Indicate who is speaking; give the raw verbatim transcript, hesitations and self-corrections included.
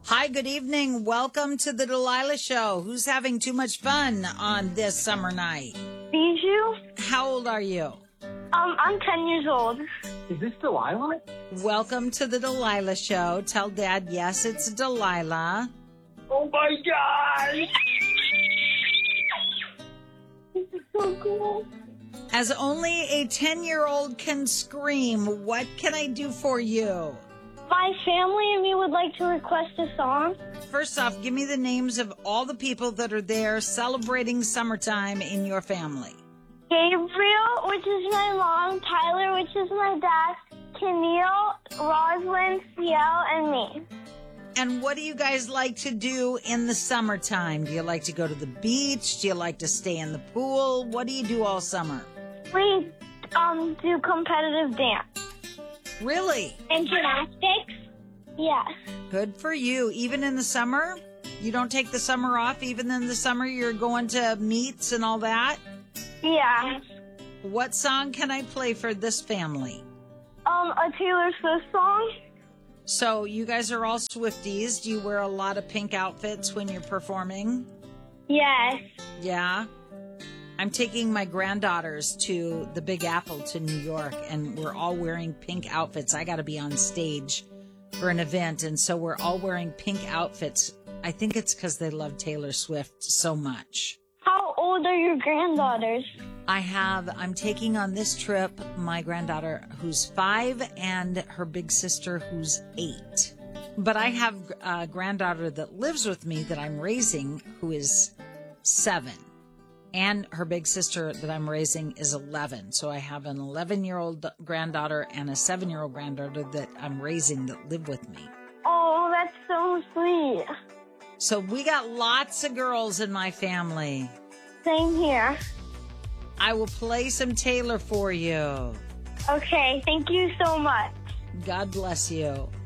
Speaker 1: Hi, good evening. Welcome to the Delilah Show. Who's having too much fun on this summer night?
Speaker 2: Bijou?
Speaker 1: How old are you?
Speaker 2: Um, I'm ten years old.
Speaker 3: Is this Delilah?
Speaker 1: Welcome to the Delilah Show. Tell Dad, yes, it's Delilah.
Speaker 3: Oh my God!
Speaker 2: This is so cool.
Speaker 1: As only a ten-year-old can scream, what can I do for you?
Speaker 2: My family and me would like to request a song.
Speaker 1: First off, give me the names of all the people that are there celebrating summertime in your family.
Speaker 2: Gabriel, which is my mom, Tyler, which is my dad, Keneal, Rosalind, Ciel, and me.
Speaker 1: And what do you guys like to do in the summertime? Do you like to go to the beach? Do you like to stay in the pool? What do you do all summer?
Speaker 2: We um do competitive dance.
Speaker 1: Really?
Speaker 2: And gymnastics? Yes.
Speaker 1: Good for you. Even in the summer? You don't take the summer off? Even in the summer you're going to meets and all that?
Speaker 2: Yeah.
Speaker 1: What song can I play for this family?
Speaker 2: Um, a Taylor Swift song?
Speaker 1: So you guys are all Swifties. Do you wear a lot of pink outfits when you're performing?
Speaker 2: Yes.
Speaker 1: Yeah. I'm taking my granddaughters to the Big Apple to New York, and we're all wearing pink outfits. I got to be on stage for an event, and so we're all wearing pink outfits. I think it's because they love Taylor Swift so much.
Speaker 2: How old are your granddaughters?
Speaker 1: I have, I'm taking on this trip my granddaughter who's five and her big sister who's eight. But I have a granddaughter that lives with me that I'm raising who is seven. And her big sister that I'm raising is eleven. So I have an eleven-year-old granddaughter and a seven-year-old granddaughter that I'm raising that live with me.
Speaker 2: Oh, that's so sweet.
Speaker 1: So we got lots of girls in my family.
Speaker 2: Same here.
Speaker 1: I will play some Taylor for you.
Speaker 2: Okay, thank you so much.
Speaker 1: God bless you.